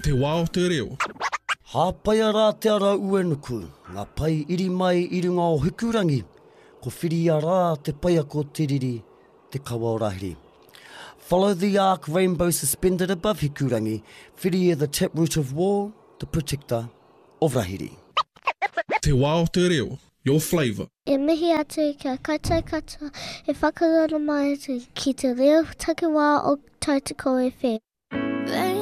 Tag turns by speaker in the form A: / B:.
A: Te wā o te reo.
B: Hāpaia rā te ara uenuku, ngā pai iri mai i runga o Hukurangi, ko whiria rā te paia ko tiriri, te kawa o Rahiri. Follow the arc rainbow suspended above Hikurangi, whiri the taproot of war, the protector of Rahiri.
A: Te wā o te reo, your flavour.
C: E mihi atu kia kaitai katoa, e whakarana mai atu ki te reo take wā o Tautoko FM.